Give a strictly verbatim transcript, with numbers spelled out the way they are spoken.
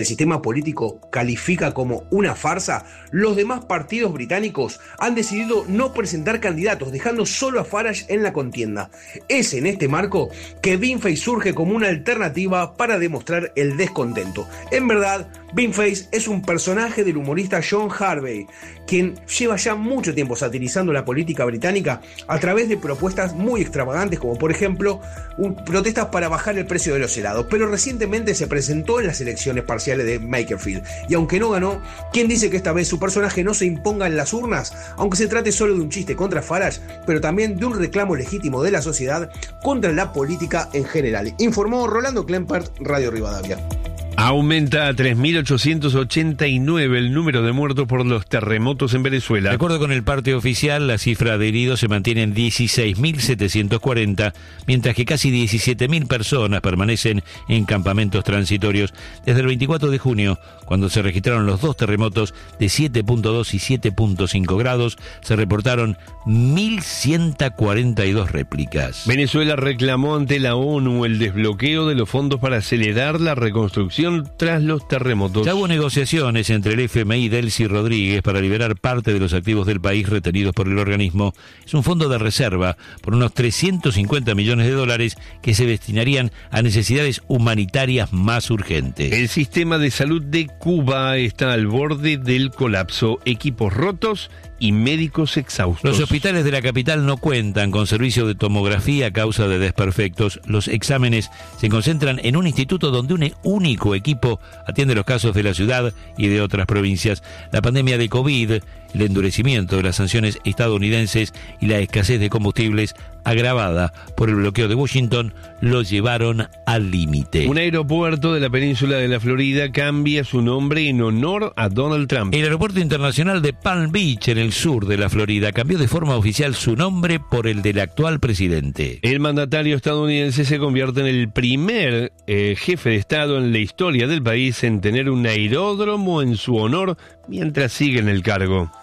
el sistema político califica como una farsa, los demás partidos británicos han decidido no presentar candidatos, dejando solo a Farage en la contienda. Es en este marco que Beanface surge como una alternativa para demostrar el descontento. En verdad, Beanface es un personaje del humorista John Harvey, quien lleva ya mucho tiempo satirizando la política británica a través de propuestas muy extravagantes, como por ejemplo un, protestas para bajar el precio de los helados, pero recientemente se presentó en las elecciones parciales de Makerfield, y aunque no ganó, ¿quién dice que esta vez su personaje no se imponga en las urnas? Aunque se trate solo de un chiste contra Farage, pero también de un reclamo legítimo de la sociedad contra la política en general, informó Rolando Klempert, Radio Rivadavia. Aumenta a tres mil ochocientos ochenta y nueve el número de muertos por los terremotos en Venezuela. De acuerdo con el parte oficial, la cifra de heridos se mantiene en dieciséis mil setecientos cuarenta, mientras que casi diecisiete mil personas permanecen en campamentos transitorios desde el veinticuatro de junio, cuando se registraron los dos terremotos de siete punto dos y siete punto cinco grados. Se reportaron mil ciento cuarenta y dos réplicas. Venezuela reclamó ante la ONU el desbloqueo de los fondos para acelerar la reconstrucción tras los terremotos. Ya hubo negociaciones entre el F M I y Delcy Rodríguez para liberar parte de los activos del país retenidos por el organismo. Es un fondo de reserva por unos trescientos cincuenta millones de dólares que se destinarían a necesidades humanitarias más urgentes. El sistema de salud de Cuba está al borde del colapso. Equipos rotos y médicos exhaustos. Los hospitales de la capital no cuentan con servicio de tomografía a causa de desperfectos. Los exámenes se concentran en un instituto donde un único equipo atiende los casos de la ciudad y de otras provincias. La pandemia de COVID, el endurecimiento de las sanciones estadounidenses y la escasez de combustibles agravada por el bloqueo de Washington lo llevaron al límite. Un aeropuerto de la península de la Florida cambia su nombre en honor a Donald Trump. El aeropuerto internacional de Palm Beach, en el sur de la Florida, cambió de forma oficial su nombre por el del actual presidente. El mandatario estadounidense se convierte en el primer eh, jefe de Estado en la historia del país en tener un aeródromo en su honor mientras sigue en el cargo.